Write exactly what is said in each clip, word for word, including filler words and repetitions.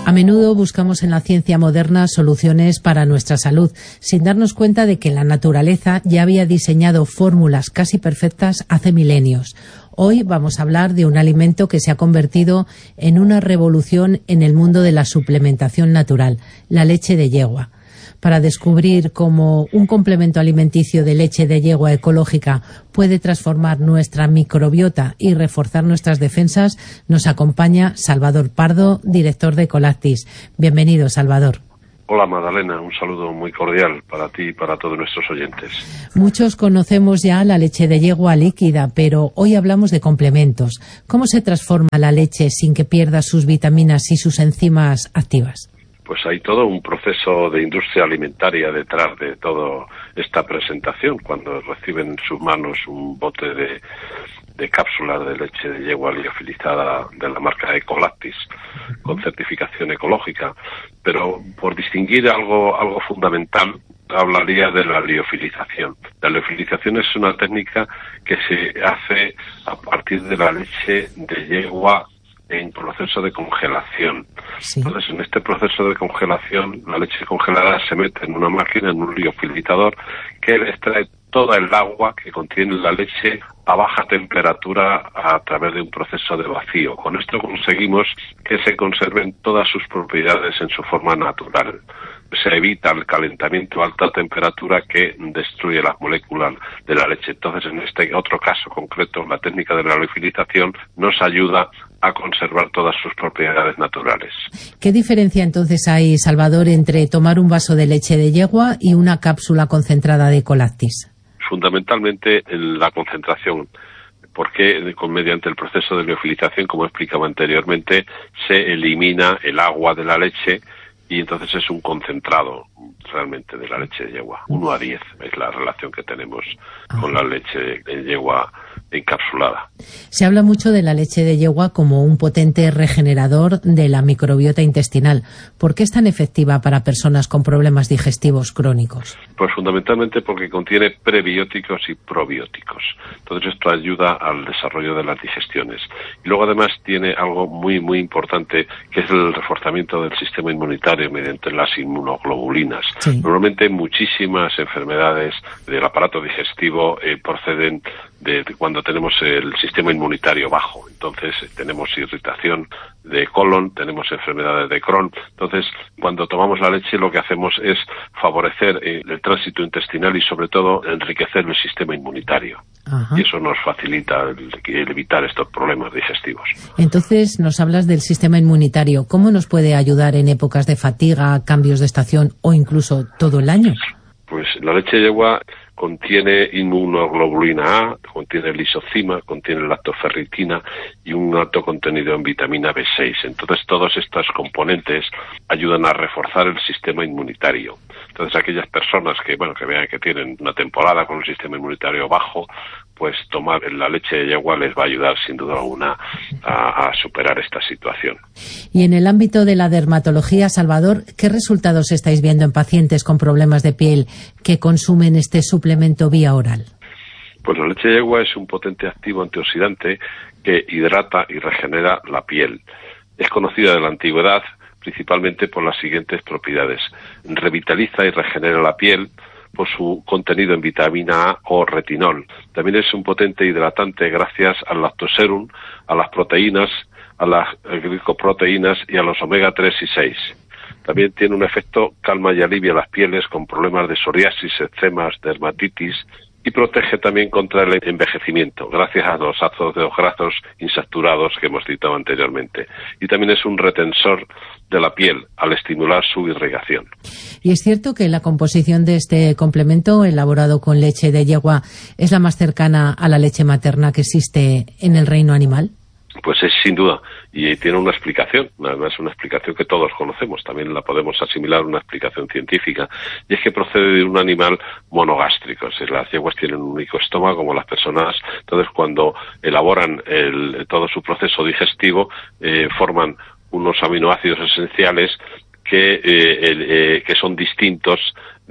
A menudo buscamos en la ciencia moderna soluciones para nuestra salud, sin darnos cuenta de que la naturaleza ya había diseñado fórmulas casi perfectas hace milenios. Hoy vamos a hablar de un alimento que se ha convertido en una revolución en el mundo de la suplementación natural, la leche de yegua. Para descubrir cómo un complemento alimenticio de leche de yegua ecológica puede transformar nuestra microbiota y reforzar nuestras defensas, nos acompaña Salvador Pardo, director de Ecolactis. Bienvenido, Salvador. Hola, Magdalena, un saludo muy cordial para ti y para todos nuestros oyentes. Muchos conocemos ya la leche de yegua líquida, pero hoy hablamos de complementos. ¿Cómo se transforma la leche sin que pierda sus vitaminas y sus enzimas activas? Pues hay todo un proceso de industria alimentaria detrás de toda esta presentación. Cuando reciben en sus manos un bote de, de cápsulas de leche de yegua liofilizada de la marca Ecolactis, con certificación ecológica, pero por distinguir algo, algo fundamental, hablaría de la liofilización. La liofilización es una técnica que se hace a partir de la leche de yegua en proceso de congelación. Sí. Entonces, en este proceso de congelación, la leche congelada se mete en una máquina, en un liofilizador, que extrae toda el agua que contiene la leche a baja temperatura a través de un proceso de vacío. Con esto conseguimos que se conserven todas sus propiedades en su forma natural. Se evita el calentamiento a alta temperatura que destruye las moléculas de la leche. Entonces, en este otro caso concreto, la técnica de la liofilización nos ayuda a conservar todas sus propiedades naturales. ¿Qué diferencia entonces hay, Salvador, entre tomar un vaso de leche de yegua y una cápsula concentrada de Ecolactis? Fundamentalmente la concentración, porque con, mediante el proceso de liofilización, como explicaba anteriormente, se elimina el agua de la leche y entonces es un concentrado realmente de la leche de yegua. uno a diez es la relación que tenemos ah. con la leche de yegua encapsulada. Se habla mucho de la leche de yegua como un potente regenerador de la microbiota intestinal. ¿Por qué es tan efectiva para personas con problemas digestivos crónicos? Pues fundamentalmente porque contiene prebióticos y probióticos. Entonces esto ayuda al desarrollo de las digestiones. Y luego además tiene algo muy muy importante, que es el reforzamiento del sistema inmunitario mediante las inmunoglobulinas. Sí. Normalmente muchísimas enfermedades del aparato digestivo eh, proceden de, de cuando tenemos el sistema inmunitario bajo. Entonces tenemos irritación de colon, tenemos enfermedades de Crohn. Entonces, cuando tomamos la leche, lo que hacemos es favorecer eh, el tránsito intestinal y sobre todo enriquecer el sistema inmunitario. Ajá. Y eso nos facilita el, el evitar estos problemas digestivos. Entonces, nos hablas del sistema inmunitario. ¿Cómo nos puede ayudar en épocas de fatiga, cambios de estación o incluso todo el año? Pues la leche de yegua contiene inmunoglobulina A, contiene lisozima, contiene lactoferritina y un alto contenido en vitamina B seis. Entonces, todos estos componentes ayudan a reforzar el sistema inmunitario. Entonces, aquellas personas que, bueno, que vean que tienen una temporada con un sistema inmunitario bajo, pues tomar la leche de yegua les va a ayudar sin duda alguna a, a superar esta situación. Y en el ámbito de la dermatología, Salvador, ¿qué resultados estáis viendo en pacientes con problemas de piel que consumen este suplemento vía oral? Pues la leche de yegua es un potente activo antioxidante que hidrata y regenera la piel. Es conocida de la antigüedad principalmente por las siguientes propiedades. Revitaliza y regenera la piel por su contenido en vitamina A o retinol. También es un potente hidratante gracias al lactoserum, a las proteínas, a las glicoproteínas y a los omega tres y seis. También tiene un efecto calma y alivia las pieles con problemas de psoriasis, eczemas, dermatitis y protege también contra el envejecimiento gracias a los ácidos grasos insaturados que hemos citado anteriormente. Y también es un retensor de la piel al estimular su irrigación. ¿Y es cierto que la composición de este complemento elaborado con leche de yegua es la más cercana a la leche materna que existe en el reino animal? Pues es sin duda, y tiene una explicación, además una explicación que todos conocemos, también la podemos asimilar a una explicación científica, y es que procede de un animal monogástrico, es decir, las yeguas tienen un único estómago como las personas, entonces cuando elaboran el, todo su proceso digestivo, eh, forman unos aminoácidos esenciales que, eh, el, eh, que son distintos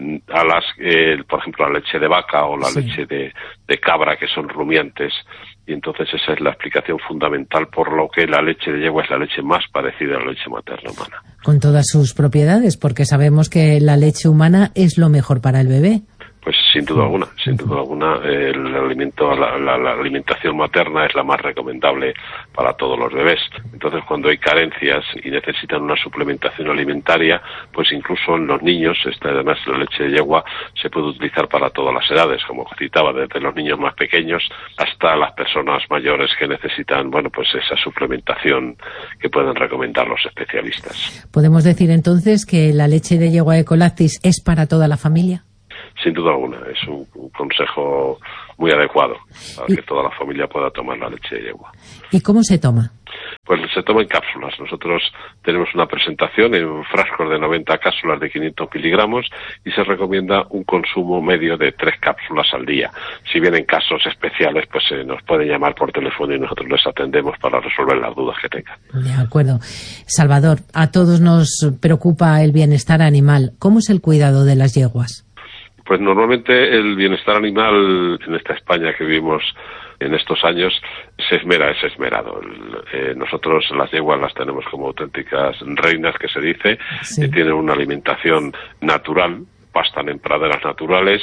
a las, eh, por ejemplo, la leche de vaca o la sí. leche de, de cabra, que son rumiantes, y entonces esa es la explicación fundamental por lo que la leche de yegua es la leche más parecida a la leche materna humana. Con todas sus propiedades, porque sabemos que la leche humana es lo mejor para el bebé. Pues sin duda alguna, sin duda alguna, el alimento, la, la, la alimentación materna es la más recomendable para todos los bebés. Entonces, cuando hay carencias y necesitan una suplementación alimentaria, pues incluso en los niños, esta, además la leche de yegua se puede utilizar para todas las edades, como citaba, desde los niños más pequeños hasta las personas mayores que necesitan, bueno, pues esa suplementación que pueden recomendar los especialistas. ¿Podemos decir entonces que la leche de yegua Ecolactis es para toda la familia? Sin duda alguna, es un, un consejo muy adecuado para que toda la familia pueda tomar la leche de yegua. ¿Y cómo se toma? Pues se toma en cápsulas. Nosotros tenemos una presentación en frascos de noventa cápsulas de quinientos miligramos y se recomienda un consumo medio de tres cápsulas al día. Si bien en casos especiales, pues se eh, nos pueden llamar por teléfono y nosotros les atendemos para resolver las dudas que tengan. De acuerdo. Salvador, a todos nos preocupa el bienestar animal. ¿Cómo es el cuidado de las yeguas? Pues normalmente el bienestar animal en esta España que vivimos en estos años se esmera, es esmerado. Eh, nosotros las yeguas las tenemos como auténticas reinas, que se dice, sí. Que tienen una alimentación natural, pastan en praderas naturales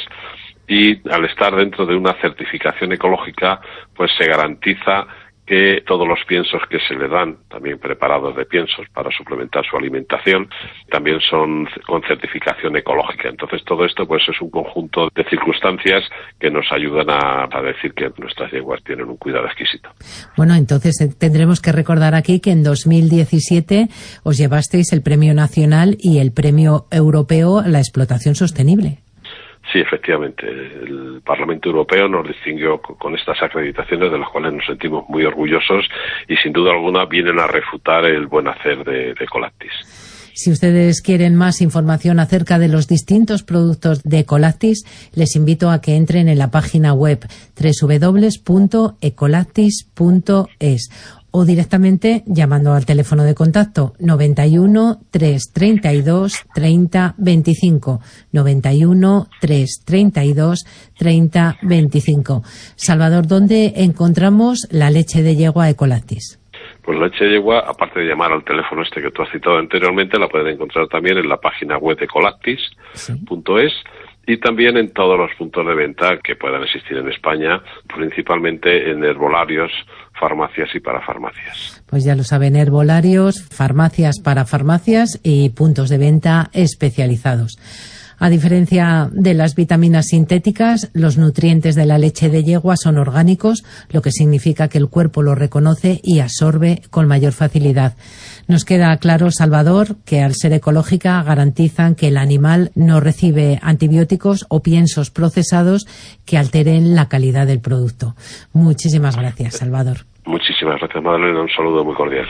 y al estar dentro de una certificación ecológica, pues se garantiza que todos los piensos que se le dan, también preparados de piensos para suplementar su alimentación, también son con certificación ecológica. Entonces todo esto pues es un conjunto de circunstancias que nos ayudan a, a decir que nuestras yeguas tienen un cuidado exquisito. Bueno, entonces tendremos que recordar aquí que en dos mil diecisiete os llevasteis el Premio Nacional y el Premio Europeo a la Explotación Sostenible. Sí, efectivamente. El Parlamento Europeo nos distinguió con estas acreditaciones de las cuales nos sentimos muy orgullosos y sin duda alguna vienen a refutar el buen hacer de, de Ecolactis. Si ustedes quieren más información acerca de los distintos productos de Ecolactis, les invito a que entren en la página web doble u doble u doble u punto ecolactis punto es o directamente llamando al teléfono de contacto noventa y uno, trescientos treinta y dos, treinta veinticinco, noventa y uno, trescientos treinta y dos, treinta veinticinco. Salvador, ¿dónde encontramos la leche de yegua Ecolactis? Pues la leche de yegua, aparte de llamar al teléfono este que tú has citado anteriormente, la pueden encontrar también en la página web ecolactis punto es. Sí. Y también en todos los puntos de venta que puedan existir en España, principalmente en herbolarios, farmacias y parafarmacias. Pues ya lo saben, herbolarios, farmacias, parafarmacias y puntos de venta especializados. A diferencia de las vitaminas sintéticas, los nutrientes de la leche de yegua son orgánicos, lo que significa que el cuerpo los reconoce y absorbe con mayor facilidad. Nos queda claro, Salvador, que al ser ecológica garantizan que el animal no recibe antibióticos o piensos procesados que alteren la calidad del producto. Muchísimas gracias, Salvador. Muchísimas gracias, Madalena. Un saludo muy cordial.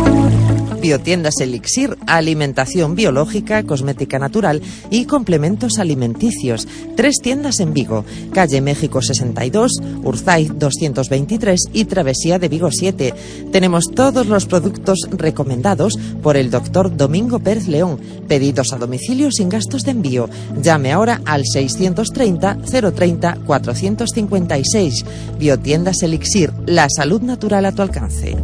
Biotiendas Elixir, alimentación biológica, cosmética natural y complementos alimenticios. Tres tiendas en Vigo, calle México sesenta y dos, Urzaiz doscientos veintitrés y Travesía de Vigo siete. Tenemos todos los productos recomendados por el doctor Domingo Pérez León. Pedidos a domicilio sin gastos de envío. Llame ahora al seiscientos treinta, cero treinta, cuatrocientos cincuenta y seis. Biotiendas Elixir, la salud natural a tu alcance.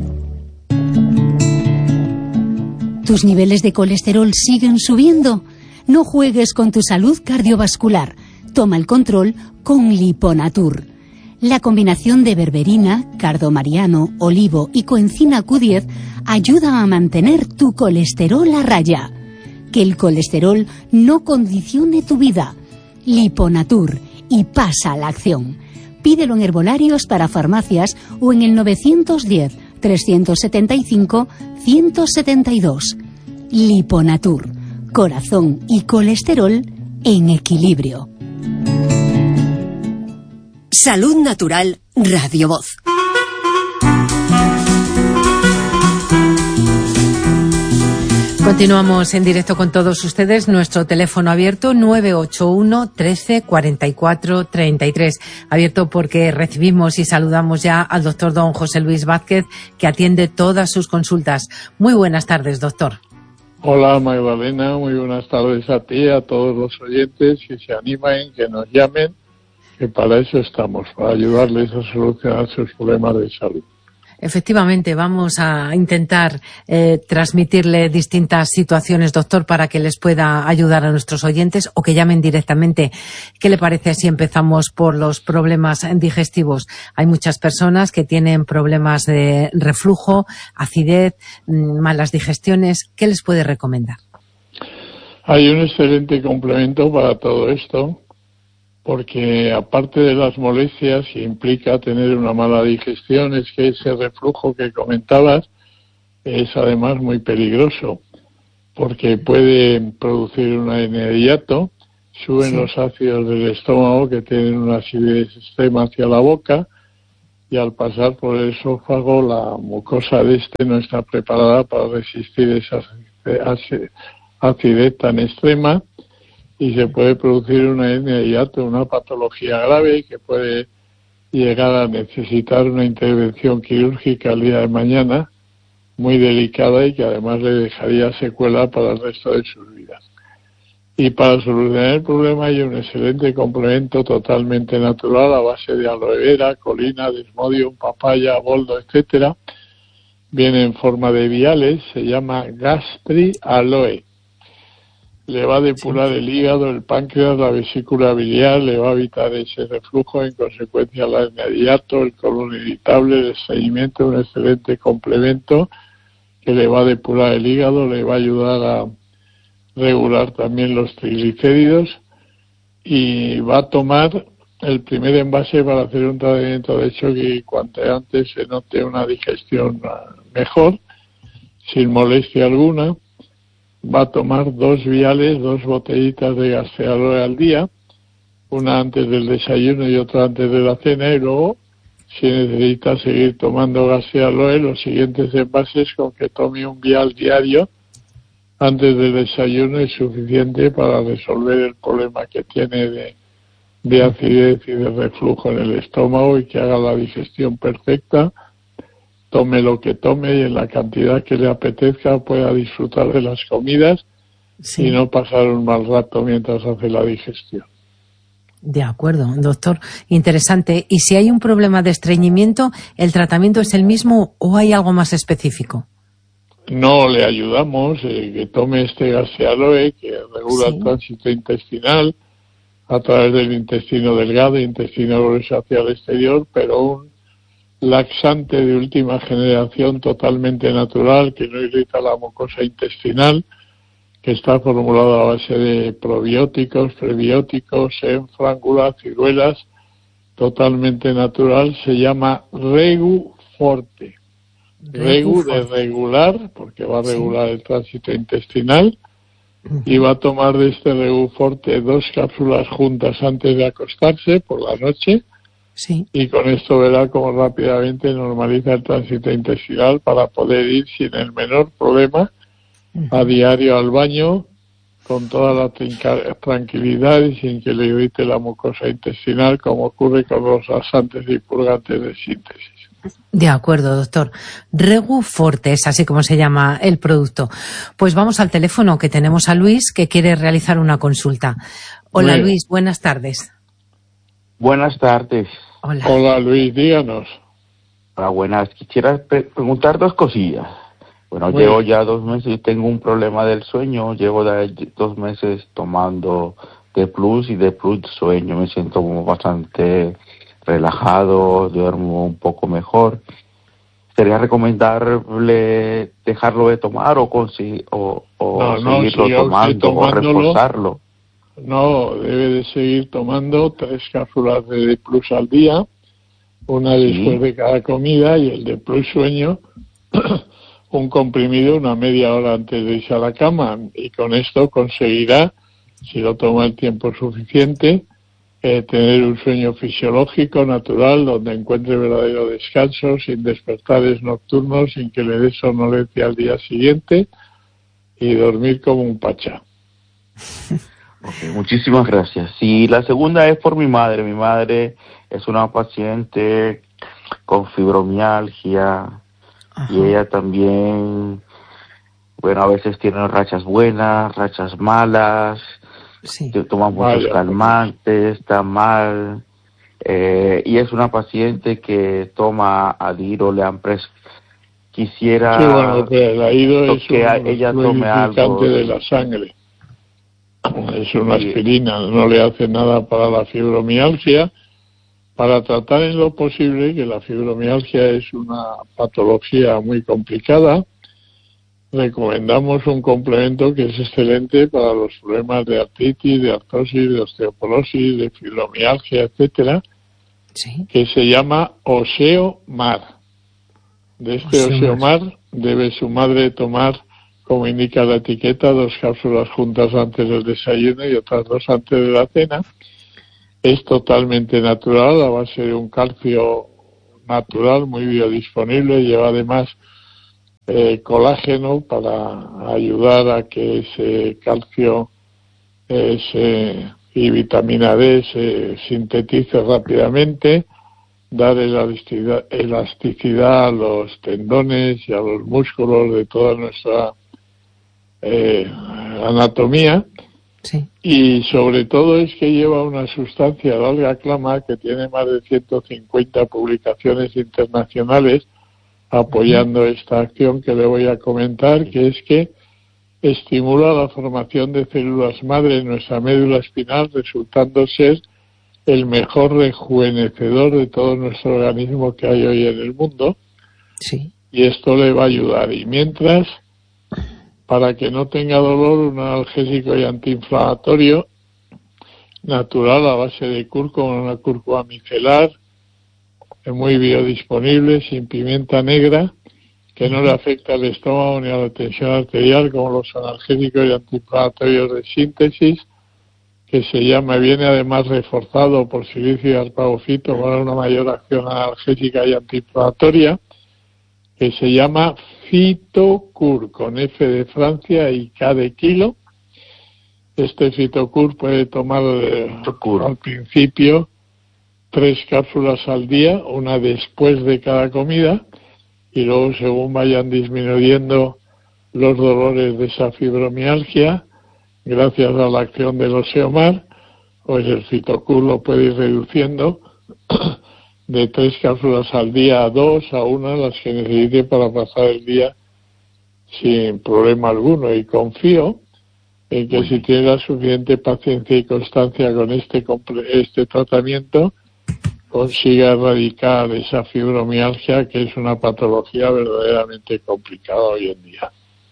¿Tus niveles de colesterol siguen subiendo? No juegues con tu salud cardiovascular. Toma el control con Liponatur. La combinación de berberina, cardomariano, olivo y coenzima Q diez ayuda a mantener tu colesterol a raya. Que el colesterol no condicione tu vida. Liponatur, y pasa a la acción. Pídelo en herbolarios, para farmacias o en el novecientos diez, trescientos setenta y cinco, ciento setenta y dos. Liponatur, corazón y colesterol en equilibrio. Salud Natural Radio Voz. Continuamos en directo con todos ustedes. Nuestro teléfono abierto nueve ocho uno, trece, cuarenta y cuatro, treinta y tres. Abierto porque recibimos y saludamos ya al doctor don José Luis Vázquez, que atiende todas sus consultas. Muy buenas tardes, doctor. Hola, Magdalena. Muy buenas tardes a ti, a todos los oyentes que se animen, que nos llamen que para eso estamos, para ayudarles a solucionar sus problemas de salud. Efectivamente, vamos a intentar eh, transmitirle distintas situaciones, doctor, para que les pueda ayudar a nuestros oyentes o que llamen directamente. ¿Qué le parece si empezamos por los problemas digestivos? Hay muchas personas que tienen problemas de reflujo, acidez, malas digestiones. ¿Qué les puede recomendar? Hay un excelente complemento para todo esto, porque aparte de las molestias que implica tener una mala digestión, es que ese reflujo que comentabas es además muy peligroso, porque puede producir una hernia de hiato, suben sí. los ácidos del estómago que tienen una acidez extrema hacia la boca, y al pasar por el esófago la mucosa de este no está preparada para resistir esa acidez tan extrema, y se puede producir una hernia de hiato, una patología grave que puede llegar a necesitar una intervención quirúrgica el día de mañana, muy delicada y que además le dejaría secuela para el resto de sus vidas. Y para solucionar el problema hay un excelente complemento totalmente natural a base de aloe vera, colina, desmodium, papaya, boldo, etcétera. Viene en forma de viales, se llama Gastri Aloe. Le va a depurar el hígado, el páncreas, la vesícula biliar, le va a evitar ese reflujo, en consecuencia la hernia de hiato, el colon irritable, el estreñimiento, un excelente complemento que le va a depurar el hígado, le va a ayudar a regular también los triglicéridos, y va a tomar el primer envase para hacer un tratamiento de hecho que cuanto antes se note una digestión mejor, sin molestia alguna. Va a tomar dos viales, dos botellitas de Gastrealoe al día, una antes del desayuno y otra antes de la cena, y luego, si necesita seguir tomando Gastrealoe, los siguientes envases con que tome un vial diario antes del desayuno es suficiente para resolver el problema que tiene de, de acidez y de reflujo en el estómago, y que haga la digestión perfecta. Tome lo que tome y en la cantidad que le apetezca, pueda disfrutar de las comidas sí. y no pasar un mal rato mientras hace la digestión. De acuerdo, doctor. Interesante. ¿Y si hay un problema de estreñimiento, el tratamiento es el mismo o hay algo más específico? No, le ayudamos eh, que tome este Gastrealoe que regula sí. el tránsito intestinal a través del intestino delgado e intestino grueso hacia el exterior, pero un laxante de última generación totalmente natural que no irrita la mucosa intestinal, que está formulado a base de probióticos, prebióticos, enfrángulas, ciruelas, totalmente natural, se llama Regu Forte. Regu de regular, porque va a regular sí. el tránsito intestinal, uh-huh. y va a tomar de este Regu Forte dos cápsulas juntas antes de acostarse por la noche. Sí. Y con esto verá cómo rápidamente normaliza el tránsito intestinal para poder ir sin el menor problema a diario al baño con toda la trinca- tranquilidad y sin que le irrite la mucosa intestinal, como ocurre con los laxantes y purgantes de síntesis. De acuerdo, doctor. Regu Forte es así como se llama el producto. Pues vamos al teléfono, que tenemos a Luis, que quiere realizar una consulta. Hola, Bien. Luis, buenas tardes. Buenas tardes. Hola. Hola, Luis, díganos. Hola, buenas. Quisiera pre- preguntar dos cosillas. Bueno, Muy llevo bien. ya dos meses y tengo un problema del sueño. Llevo de- dos meses tomando D Plus y D Plus sueño. Me siento como bastante relajado, duermo un poco mejor. ¿Sería recomendable dejarlo de tomar o, consi- o, o No, no, seguirlo siga usted tomando o tomándolo. reforzarlo? No, debe de seguir tomando tres cápsulas de D Plus al día, una Sí. después de cada comida, y el D Plus sueño, un comprimido una media hora antes de irse a la cama, y con esto conseguirá, si lo toma el tiempo suficiente, eh, tener un sueño fisiológico, natural, donde encuentre verdadero descanso, sin despertares nocturnos, sin que le dé somnolencia al día siguiente, y dormir como un pachá. Okay, muchísimas gracias. Sí, la segunda es por mi madre. Mi madre es una paciente con fibromialgia. Ajá. Y ella también, bueno, a veces tiene rachas buenas, rachas malas, sí. Toma muchos Vaya, calmantes, está mal. Eh, y es una paciente que toma Adiro, Leampres. Quisiera sí, bueno, que el Adiro es que un ella tome algo de la sangre. Es una aspirina, no le hace nada para la fibromialgia. Para tratar en lo posible, que la fibromialgia es una patología muy complicada, recomendamos un complemento que es excelente para los problemas de artritis, de artrosis, de osteoporosis, de fibromialgia, etcétera, sí, que se llama Oseomar. De este Oseomar debe su madre tomar, como indica la etiqueta, dos cápsulas juntas antes del desayuno y otras dos antes de la cena. Es totalmente natural, a base de un calcio natural, muy biodisponible, lleva además eh, colágeno para ayudar a que ese calcio eh, se, y vitamina D se sintetice rápidamente, dar elasticidad, elasticidad a los tendones y a los músculos de toda nuestra eh, anatomía. Sí. Y sobre todo es que lleva una sustancia, el alga clama, que tiene más de ciento cincuenta publicaciones internacionales apoyando uh-huh. esta acción que le voy a comentar, que es que estimula la formación de células madre en nuestra médula espinal, resultando ser el mejor rejuvenecedor de todo nuestro organismo que hay hoy en el mundo. Sí. Y esto le va a ayudar. Y mientras, para que no tenga dolor, un analgésico y antiinflamatorio natural a base de cúrcuma, una cúrcuma micelar, muy biodisponible, sin pimienta negra, que no le afecta al estómago ni a la tensión arterial, como los analgésicos y antiinflamatorios de síntesis, que se llama, viene además reforzado por silicio y arpagofito para una mayor acción analgésica y antiinflamatoria, que se llama Fitocur, con F de Francia y K de kilo. Este Fitocur puede tomar eh, al principio tres cápsulas al día, una después de cada comida, y luego según vayan disminuyendo los dolores de esa fibromialgia, gracias a la acción del Oseomar, pues el Fitocur lo puede ir reduciendo de tres cápsulas al día a dos, a una, las que necesite para pasar el día sin problema alguno. Y confío en que si tiene la suficiente paciencia y constancia con este, este tratamiento, consiga erradicar esa fibromialgia, que es una patología verdaderamente complicada hoy en día.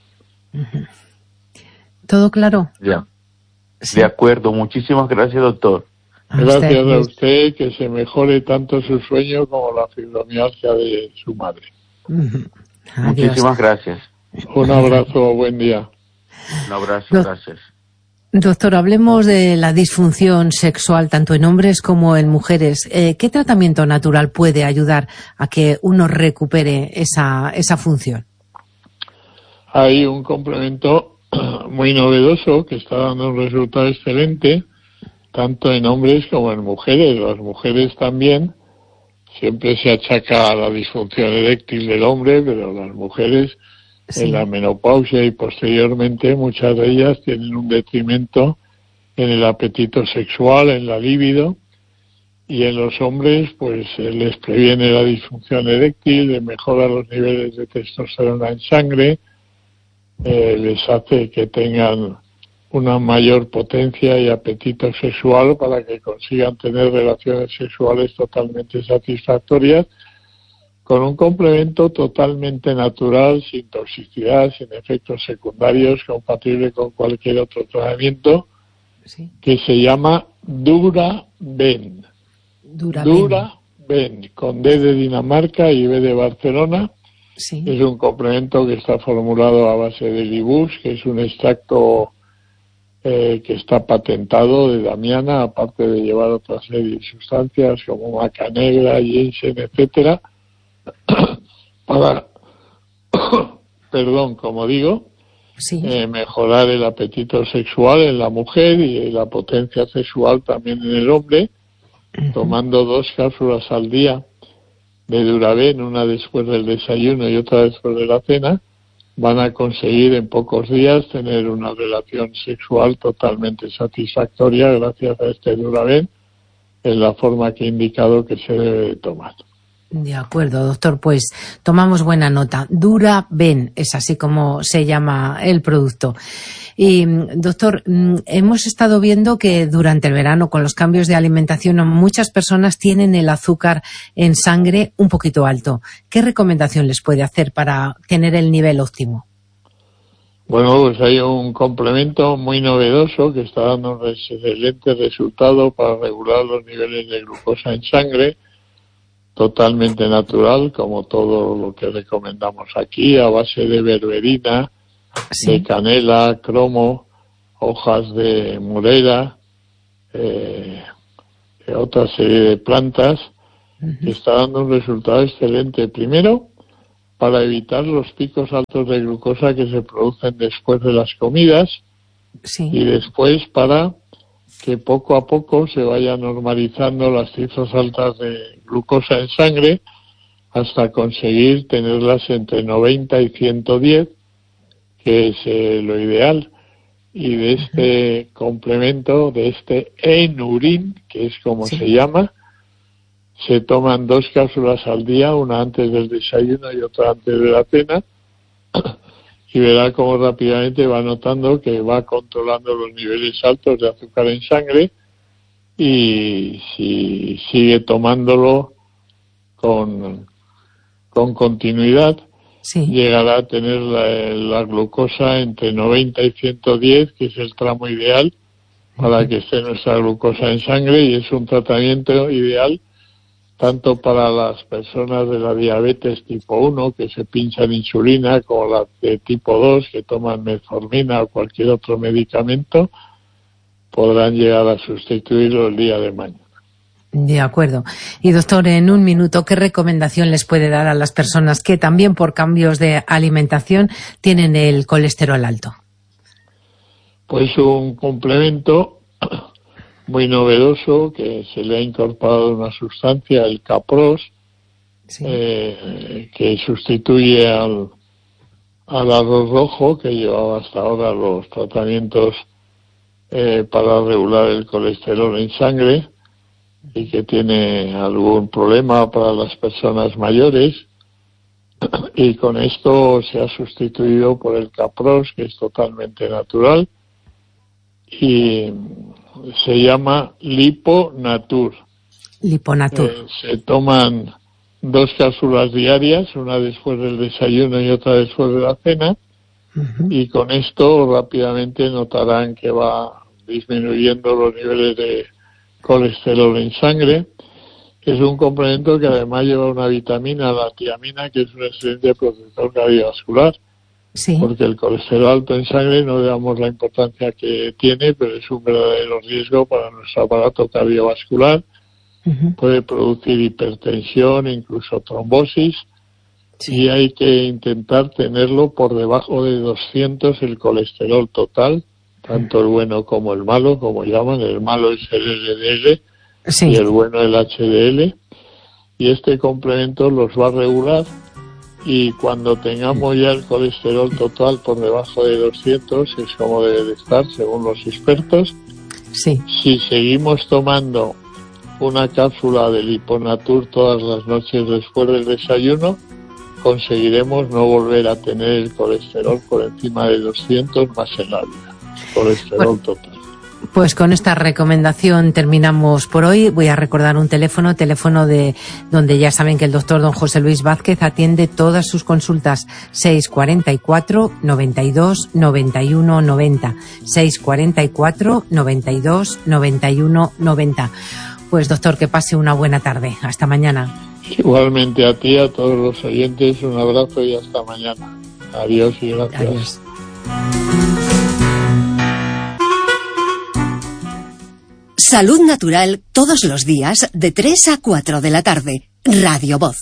¿Todo claro? Ya. Sí. De acuerdo. Muchísimas gracias, doctor. A gracias usted. a usted, que se mejore tanto su sueño como la fibromialgia de su madre. Uh-huh. Muchísimas gracias. Un abrazo, buen día. Un abrazo, Do- gracias. Doctor, hablemos de la disfunción sexual tanto en hombres como en mujeres. Eh, ¿Qué tratamiento natural puede ayudar a que uno recupere esa, esa función? Hay un complemento muy novedoso que está dando un resultado excelente, tanto en hombres como en mujeres. Las mujeres también, siempre se achaca a la disfunción eréctil del hombre, pero las mujeres, sí, en la menopausia y posteriormente, muchas de ellas tienen un detrimento en el apetito sexual, en la libido, y en los hombres pues les previene la disfunción eréctil, les mejora los niveles de testosterona en sangre, eh, les hace que tengan una mayor potencia y apetito sexual para que consigan tener relaciones sexuales totalmente satisfactorias, con un complemento totalmente natural, sin toxicidad, sin efectos secundarios, compatible con cualquier otro tratamiento, sí, que se llama Duraben. Duraben. Duraben, con D de Dinamarca y B de Barcelona. Sí. Es un complemento que está formulado a base de Libus, que es un extracto eh, que está patentado de Damiana, aparte de llevar otra serie de sustancias como maca negra, ginseng, etcétera, para, perdón, como digo, sí, eh, mejorar el apetito sexual en la mujer y la potencia sexual también en el hombre, uh-huh, tomando dos cápsulas al día de Duraben, una después del desayuno y otra después de la cena, van a conseguir en pocos días tener una relación sexual totalmente satisfactoria gracias a este Duraben, en la forma que he indicado que se debe de tomar. De acuerdo, doctor, pues tomamos buena nota. Dura-Ben es así como se llama el producto. Y, doctor, hemos estado viendo que durante el verano, con los cambios de alimentación, muchas personas tienen el azúcar en sangre un poquito alto. ¿Qué recomendación les puede hacer para tener el nivel óptimo? Bueno, pues hay un complemento muy novedoso que está dando un excelente resultado para regular los niveles de glucosa en sangre, totalmente natural, como todo lo que recomendamos aquí, a base de berberina, sí, de canela, cromo, hojas de morera, eh, otra serie de plantas, uh-huh. que está dando un resultado excelente. Primero, para evitar los picos altos de glucosa que se producen después de las comidas, sí. y después para que poco a poco se vayan normalizando las cifras altas de glucosa en sangre hasta conseguir tenerlas entre noventa y ciento diez, que es eh, lo ideal. Y de este uh-huh. complemento, de este Enurin, que es como sí. se llama, se toman dos cápsulas al día, una antes del desayuno y otra antes de la cena, y verá cómo rápidamente va notando que va controlando los niveles altos de azúcar en sangre, y si sigue tomándolo con, con continuidad, sí. llegará a tener la, la glucosa entre noventa y ciento diez, que es el tramo ideal para uh-huh. que esté nuestra glucosa en sangre, y es un tratamiento ideal tanto para las personas de la diabetes tipo uno, que se pinchan insulina, como la de tipo dos, que toman metformina o cualquier otro medicamento, podrán llegar a sustituirlo el día de mañana. De acuerdo. Y doctor, en un minuto, ¿qué recomendación les puede dar a las personas que también por cambios de alimentación tienen el colesterol alto? Pues un complemento muy novedoso que se le ha incorporado una sustancia, el Capros, sí. eh, que sustituye al, al arroz rojo, que llevaba hasta ahora los tratamientos eh, para regular el colesterol en sangre, y que tiene algún problema para las personas mayores, y con esto se ha sustituido por el Capros, que es totalmente natural, y se llama Liponatur. Liponatur. Eh, se toman dos cápsulas diarias, una después del desayuno y otra después de la cena, uh-huh. y con esto rápidamente notarán que va disminuyendo los niveles de colesterol en sangre. Es un complemento que además lleva una vitamina, la tiamina, que es un excelente protector cardiovascular. Sí. Porque el colesterol alto en sangre no le damos la importancia que tiene, pero es un verdadero riesgo para nuestro aparato cardiovascular. Uh-huh. Puede producir hipertensión, incluso trombosis, sí. y hay que intentar tenerlo por debajo de doscientos el colesterol total, tanto el bueno como el malo, como llaman. El malo es el L D L, sí. y el bueno el H D L, y este complemento los va a regular. Y cuando tengamos ya el colesterol total por debajo de doscientos, es como debe de estar, según los expertos. Sí. Si seguimos tomando una cápsula de Liponatur todas las noches después del desayuno, conseguiremos no volver a tener el colesterol por encima de doscientos más en la vida. Colesterol bueno. total. Pues con esta recomendación terminamos por hoy. Voy a recordar un teléfono, teléfono de donde ya saben que el doctor don José Luis Vázquez atiende todas sus consultas. seis cuarenta y cuatro, noventa y dos, noventa y uno, noventa. seis cuarenta y cuatro, noventa y dos, noventa y uno, noventa. Pues doctor, que pase una buena tarde. Hasta mañana. Igualmente a ti, a todos los oyentes, un abrazo y hasta mañana. Adiós y gracias. Adiós. Salud Natural todos los días de tres a cuatro de la tarde. Radio Voz.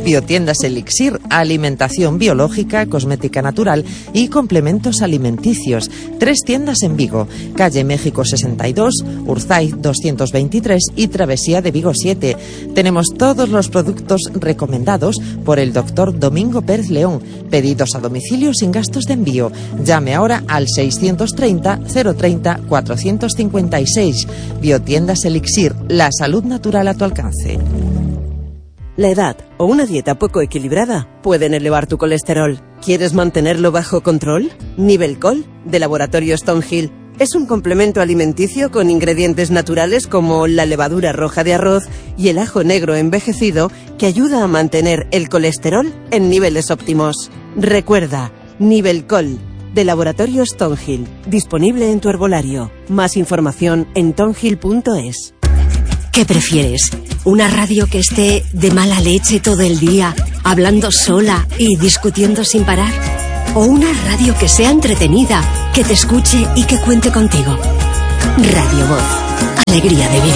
Biotiendas Elixir, alimentación biológica, cosmética natural y complementos alimenticios. Tres tiendas en Vigo, calle México sesenta y dos, Urzaiz doscientos veintitrés y Travesía de Vigo siete. Tenemos todos los productos recomendados por el doctor Domingo Pérez León. Pedidos a domicilio sin gastos de envío. Llame ahora al seiscientos treinta, cero treinta, cuatrocientos cincuenta y seis. Biotiendas Elixir, la salud natural a tu alcance. La edad o una dieta poco equilibrada pueden elevar tu colesterol. ¿Quieres mantenerlo bajo control? Nivelcol, de Laboratorio Stonehill, es un complemento alimenticio con ingredientes naturales como la levadura roja de arroz y el ajo negro envejecido que ayuda a mantener el colesterol en niveles óptimos. Recuerda, Nivelcol, de Laboratorio Stonehill, disponible en tu herbolario. Más información en tonhill punto es. ¿Qué prefieres? ¿Una radio que esté de mala leche todo el día, hablando sola y discutiendo sin parar? ¿O una radio que sea entretenida, que te escuche y que cuente contigo? Radio Voz. Alegría de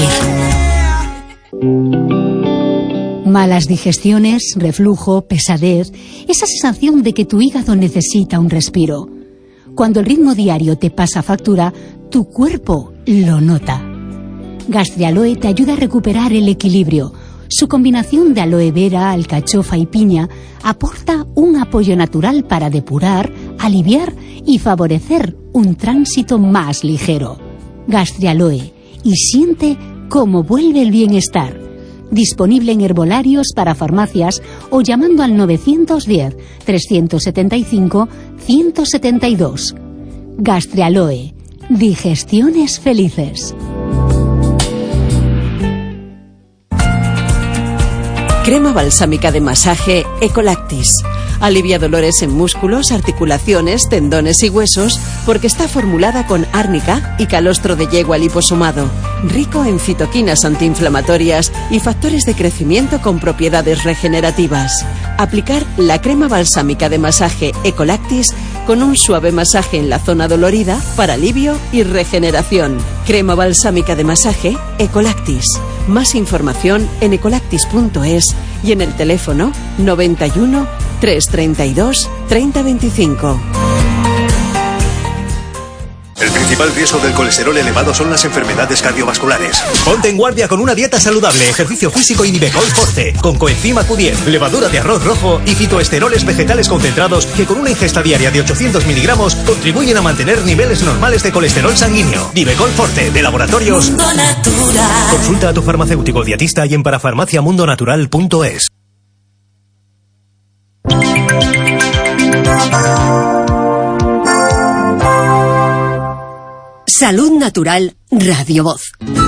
vivir. Malas digestiones, reflujo, pesadez, esa sensación de que tu hígado necesita un respiro. Cuando el ritmo diario te pasa factura, tu cuerpo lo nota. Gastrialoe te ayuda a recuperar el equilibrio. Su combinación de aloe vera, alcachofa y piña aporta un apoyo natural para depurar, aliviar y favorecer un tránsito más ligero. Gastrialoe, y siente cómo vuelve el bienestar. Disponible en herbolarios para farmacias o llamando al novecientos diez, trescientos setenta y cinco, ciento setenta y dos. Gastrialoe, digestiones felices. Crema balsámica de masaje Ecolactis. Alivia dolores en músculos, articulaciones, tendones y huesos porque está formulada con árnica y calostro de yegua liposomado, rico en citoquinas antiinflamatorias y factores de crecimiento con propiedades regenerativas. Aplicar la crema balsámica de masaje Ecolactis con un suave masaje en la zona dolorida para alivio y regeneración. Crema balsámica de masaje Ecolactis. Más información en ecolactis punto es y en el teléfono noventa y uno, trescientos treinta y dos, treinta veinticinco. El principal riesgo del colesterol elevado son las enfermedades cardiovasculares. Ponte en guardia con una dieta saludable, ejercicio físico y Nivecol Forte, con coenzima Q diez, levadura de arroz rojo y fitoesteroles vegetales concentrados que con una ingesta diaria de ochocientos miligramos contribuyen a mantener niveles normales de colesterol sanguíneo. Nivecol Forte, de Laboratorios Mundo Natural. Consulta a tu farmacéutico dietista y en parafarmacia mundo natural punto es. Salud Natural, Radio Voz.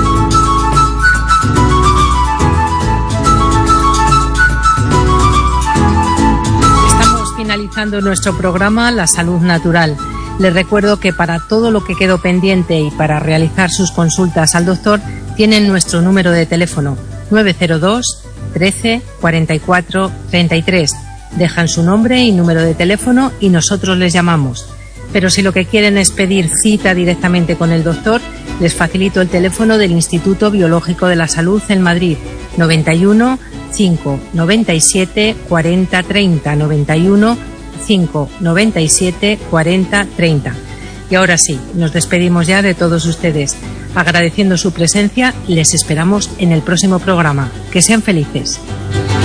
Estamos finalizando nuestro programa La Salud Natural. Les recuerdo que para todo lo que quedó pendiente y para realizar sus consultas al doctor, tienen nuestro número de teléfono nueve cero dos, trece, cuarenta y cuatro, treinta y tres. Dejan su nombre y número de teléfono y nosotros les llamamos. Pero si lo que quieren es pedir cita directamente con el doctor, les facilito el teléfono del Instituto Biológico de la Salud en Madrid, noventa y uno, cinco, noventa y siete, cuarenta, treinta, noventa y uno, cinco, noventa y siete, cuarenta, treinta. Y ahora sí, nos despedimos ya de todos ustedes. Agradeciendo su presencia, les esperamos en el próximo programa. Que sean felices.